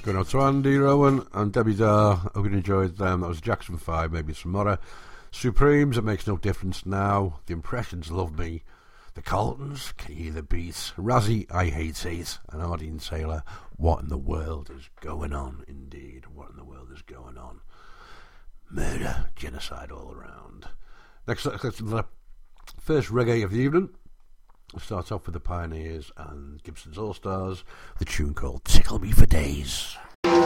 Going out to Andy Rowan and Debbie Dar. Hope you enjoyed them. That was Jackson 5, maybe some more. Supremes, It Makes No Difference Now. The Impressions, Love Me. The Coltons, Can You Hear the Beat? Razzie, I Hate It. And Ardeen Taylor, What in the World Is Going On? Indeed, what in the world is going on? Murder, genocide all around. Next, the first reggae of the evening. We'll start off with the Pioneers and Gibson's All Stars, the tune called Tickle Me for Days.